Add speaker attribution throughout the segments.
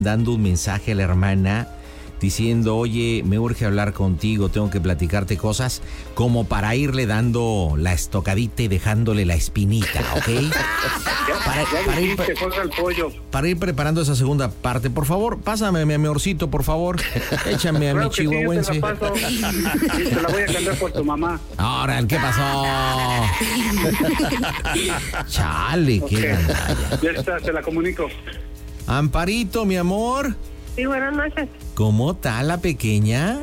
Speaker 1: dando un mensaje a la hermana diciendo, oye, me urge hablar contigo, tengo que platicarte cosas, como para irle dando la estocadita y dejándole la espinita, ¿ok? Para ir preparando esa segunda parte. Por favor, pásame a mi amorcito, por favor. Échame a mi chihuahuense.
Speaker 2: Sí, te la voy a cambiar por tu mamá.
Speaker 1: Ahora, ¿qué pasó? Chale, qué gandalla.
Speaker 2: Ya está, te la comunico.
Speaker 1: Amparito, mi amor.
Speaker 3: Sí, buenas noches.
Speaker 1: ¿Cómo está la pequeña?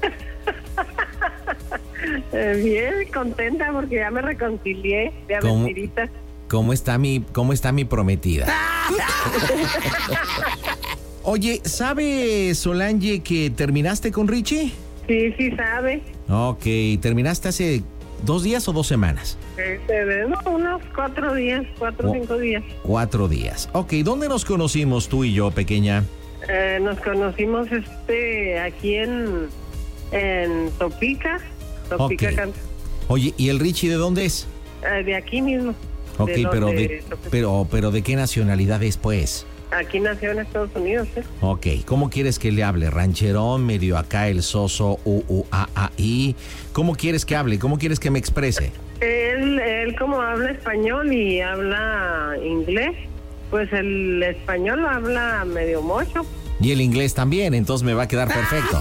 Speaker 3: Bien, contenta porque ya me reconcilié de aventurita.
Speaker 1: ¿Cómo está mi prometida? Oye, ¿sabe Solange que terminaste con Richie?
Speaker 3: Sí sabe.
Speaker 1: Ok, ¿terminaste hace 2 días o 2 semanas?
Speaker 3: Unos 4 días, 4 o 5 días.
Speaker 1: 4 días. Ok, ¿dónde nos conocimos tú y yo, pequeña?
Speaker 3: Nos conocimos aquí en Topica. Topica.
Speaker 1: Okay. Oye, ¿y el Richie de dónde es?
Speaker 3: De aquí mismo.
Speaker 1: Ok, pero ¿de qué nacionalidad es, pues?
Speaker 3: Aquí nació en Estados Unidos, ¿eh?
Speaker 1: Ok, ¿cómo quieres que le hable? ¿Rancherón, medio acá el soso, I? ¿Cómo quieres que hable? ¿Cómo quieres que me exprese?
Speaker 3: Él como habla español y habla inglés, pues el español lo habla medio mocho.
Speaker 1: Y el inglés también, entonces me va a quedar perfecto.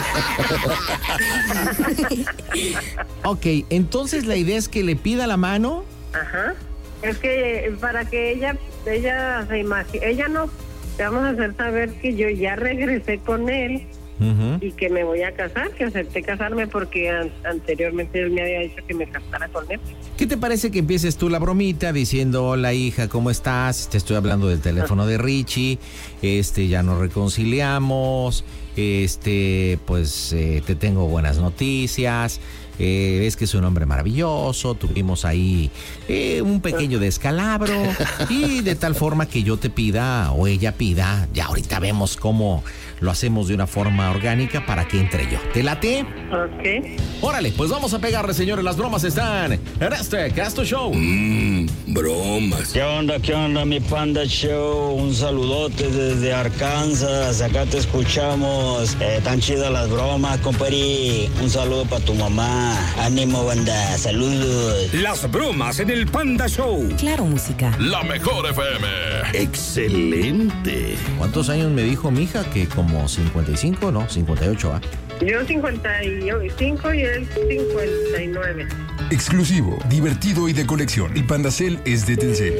Speaker 1: Ok, entonces la idea es que le pida la mano.
Speaker 3: Ajá. Es que para que ella se imagine, ella no, le vamos a hacer saber que yo ya regresé con él. Uh-huh. Y que me voy a casar, que acepté casarme porque anteriormente él me había dicho que me casara con él.
Speaker 1: ¿Qué te parece que empieces tú la bromita diciendo, hola hija, ¿cómo estás? Te estoy hablando del teléfono de Richie, ya nos reconciliamos, pues te tengo buenas noticias. Es que es un hombre maravilloso, tuvimos ahí un pequeño descalabro y de tal forma que yo te pida o ella pida, ya ahorita vemos cómo lo hacemos de una forma orgánica para que entre yo. ¿Te late?
Speaker 3: Ok.
Speaker 1: Órale, pues vamos a pegarle, señores, las bromas están en este Casto Show.
Speaker 4: Bromas.
Speaker 5: ¿Qué onda, mi Panda Show? Un saludote desde Arkansas, acá te escuchamos. Tan chidas las bromas, compari. Un saludo para tu mamá. Ánimo, banda, saludos.
Speaker 4: Las bromas en el Panda Show.
Speaker 6: Claro, música.
Speaker 4: La mejor FM. Excelente.
Speaker 1: ¿Cuántos años me dijo mi hija? Que como 55, no, 58, ¿ah?
Speaker 3: Yo 55 y él 59.
Speaker 7: Exclusivo, divertido y de colección. El Pandacel es de Telcel.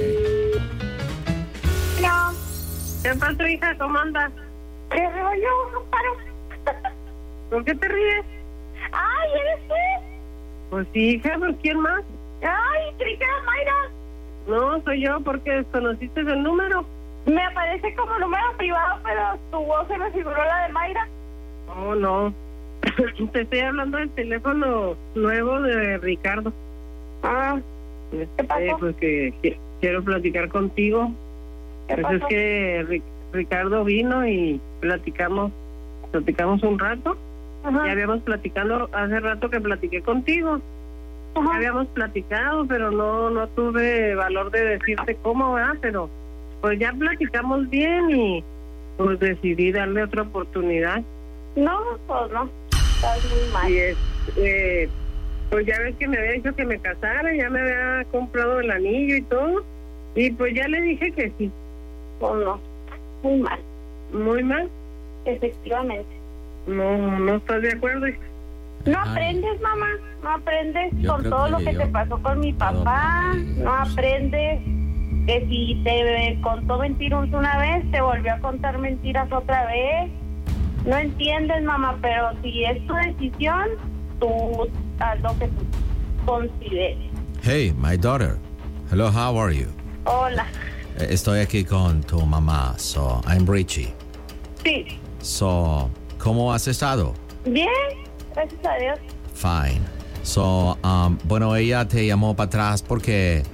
Speaker 3: No. ¿Qué pasó, hija? ¿Cómo andas?
Speaker 8: ¿Qué rollo? No paro.
Speaker 3: ¿Por qué te ríes?
Speaker 8: ¡Ay, eres tú!
Speaker 3: Pues sí, hija, ¿por quién más?
Speaker 8: ¡Ay, creí que era Mayra!
Speaker 3: No, soy yo, porque desconociste el número.
Speaker 8: Me aparece como número privado, pero tu voz se me figuró la de Mayra.
Speaker 3: Oh, no. Te estoy hablando del teléfono nuevo de Ricardo.
Speaker 8: Ah, ¿qué pasó?
Speaker 3: Pues que quiero platicar contigo.
Speaker 8: ¿Qué pasó?
Speaker 3: Es que Ricardo vino y platicamos un rato.
Speaker 8: Ajá.
Speaker 3: Ya habíamos platicado, hace rato que platiqué contigo.
Speaker 8: Ajá.
Speaker 3: Ya habíamos platicado, pero no tuve valor de decirte cómo va, pero pues ya platicamos bien y pues decidí darle otra oportunidad.
Speaker 8: No, pues no. Estás muy mal.
Speaker 3: Y pues ya ves que me había dicho que me casara, ya me había comprado el anillo y todo. Y pues ya le dije que sí.
Speaker 8: Pues no. Muy mal.
Speaker 3: Muy mal.
Speaker 8: Efectivamente.
Speaker 3: No estás de acuerdo, hija.
Speaker 8: No aprendes, mamá, no aprendes
Speaker 1: Yo
Speaker 8: con
Speaker 1: creo
Speaker 8: todo
Speaker 1: que
Speaker 8: lo
Speaker 1: le
Speaker 8: que
Speaker 1: dio
Speaker 8: te pasó con mi papá, no aprendes que si te contó mentiras una vez, te volvió a contar mentiras otra vez. No entiendes, mamá, pero si es tu decisión, tú haz lo que tú consideres.
Speaker 1: Hey, my daughter. Hello, how are you?
Speaker 8: Hola.
Speaker 1: Estoy aquí con tu mamá, so I'm Richie.
Speaker 8: Sí.
Speaker 1: So, ¿cómo has estado?
Speaker 8: Bien, gracias a Dios.
Speaker 1: Fine. So, bueno, ella te llamó para atrás porque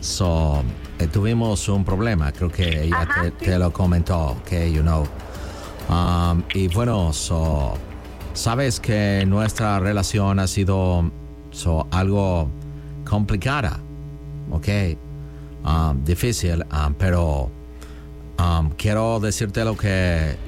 Speaker 1: tuvimos un problema. Creo que ella
Speaker 8: Ajá,
Speaker 1: te lo comentó, okay, you know. Y bueno, sabes que nuestra relación ha sido algo complicada, ok, difícil, pero Quiero decirte lo que